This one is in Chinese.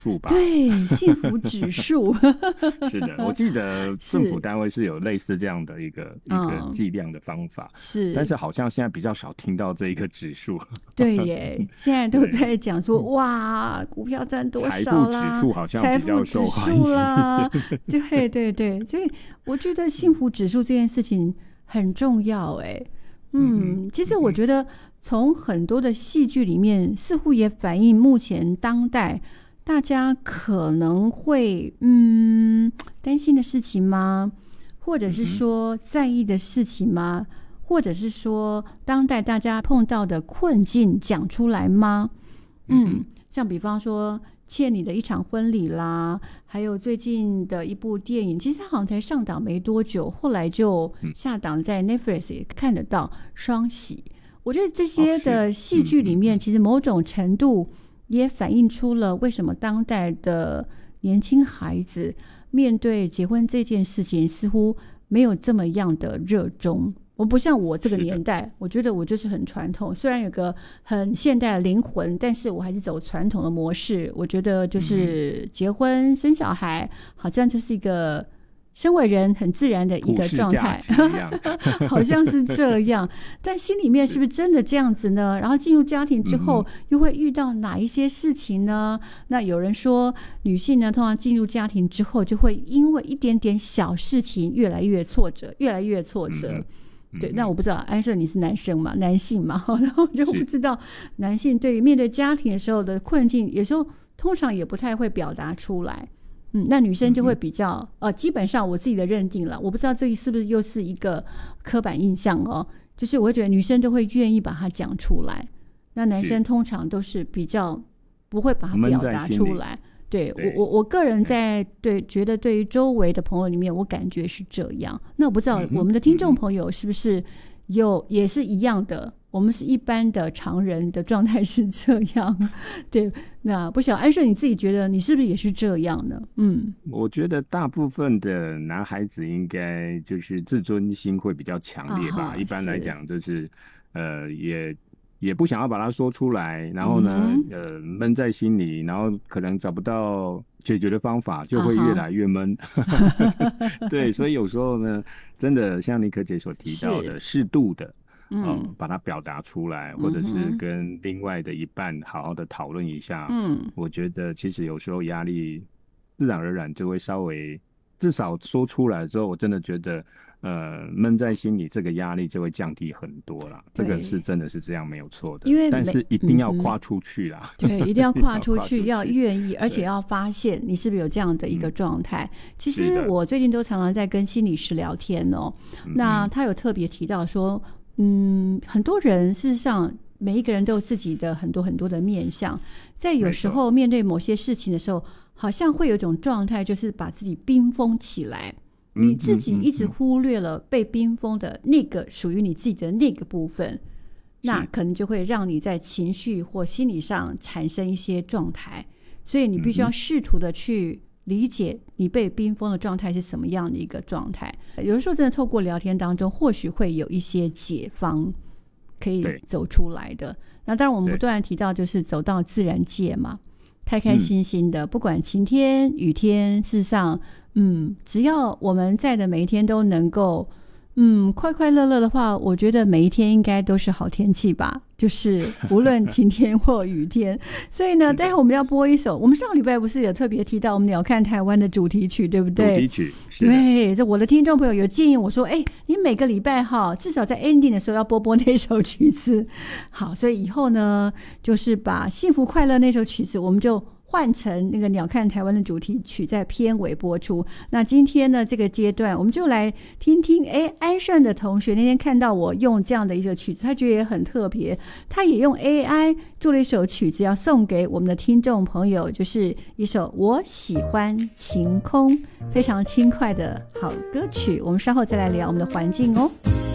数吧。 对，幸福指数是的，我记得政府单位是有类似这样的一个计量的方法， 是， 但是好像现在比较少听到这一个指数。 对耶，现在都在讲说哇，股票赚多少啦， 财富指数好像比较受欢迎啦，对对对，所以我觉得幸福指数这件事情很重要哎。其实我觉得从很多的戏剧里面，似乎也反映目前当代大家可能会担心的事情吗？或者是说在意的事情吗？或者是说当代大家碰到的困境讲出来吗？像比方说欠你的一场婚礼啦，还有最近的一部电影，其实它好像才上档没多久，后来就下档，在 Netflix 也看得到双喜。我觉得这些的戏剧里面，其实某种程度也反映出了为什么当代的年轻孩子面对结婚这件事情似乎没有这么样的热衷。我不像我这个年代，我觉得我就是很传统，虽然有个很现代的灵魂，但是我还是走传统的模式。我觉得就是结婚生小孩好像就是一个身为人很自然的一个状态好像是这样，但心里面是不是真的这样子呢？然后进入家庭之后又会遇到哪一些事情呢？那有人说女性呢通常进入家庭之后就会因为一点点小事情越来越挫折，对，那我不知道安顺你是男生嘛，男性嘛，然后就不知道男性对于面对家庭的时候的困境，有时候通常也不太会表达出来。那女生就会比较基本上我自己的认定了，我不知道这是不是又是一个刻板印象哦，就是我会觉得女生都会愿意把它讲出来，那男生通常都是比较不会把它表达出来。对，我个人在觉得对于周围的朋友里面，我感觉是这样。那我不知道我们的听众朋友是不是也是一样的？我们是一般的常人的状态是这样。对，那不晓得安顺你自己觉得你是不是也是这样呢？ 我觉得大部分的男孩子应该就是自尊心会比较强烈吧。一般来讲就是也不想要把它说出来，然后呢，闷在心里，然后可能找不到解决的方法，就会越来越闷。对，所以有时候呢，真的像妮可姐所提到的，适度的，把它表达出来，或者是跟另外的一半好好的讨论一下。我觉得其实有时候压力自然而然就会稍微，至少说出来之后，我真的觉得。闷在心里，这个压力就会降低很多啦。这个是真的是这样，没有错的。但是一定要跨出去啦。 对，一定要跨出去，要愿意，而且要发现你是不是有这样的一个状态。其实我最近都常常在跟心理师聊天哦。那他有特别提到说，很多人事实上每一个人都有自己的很多很多的面向，在有时候面对某些事情的时候，好像会有一种状态，就是把自己冰封起来。你自己一直忽略了被冰封的那个属于你自己的那个部分，那可能就会让你在情绪或心理上产生一些状态，所以你必须要试图的去理解你被冰封的状态是什么样的一个状态。有的时候真的透过聊天当中或许会有一些解方可以走出来的。那当然我们不断提到就是走到自然界嘛，开开心心的，不管晴天雨天，事实上只要我们在的每一天都能够快快乐乐的话，我觉得每一天应该都是好天气吧，就是无论晴天或雨天。所以呢，待会我们要播一首，我们上个礼拜不是有特别提到我们鸟看台湾的主题曲，对不对？ 主题曲， 对，这我的听众朋友有建议我说，你每个礼拜至少在 ending 的时候要播那首曲子。好，所以以后呢，就是把幸福快乐那首曲子，我们就换成那个鸟看台湾的主题曲，在片尾播出。那今天呢，这个阶段我们就来听听安顺的同学那天看到我用这样的一个曲子，他觉得也很特别，他也用 AI 做了一首曲子要送给我们的听众朋友，就是一首我喜欢晴空，非常轻快的好歌曲。我们稍后再来聊我们的环境哦。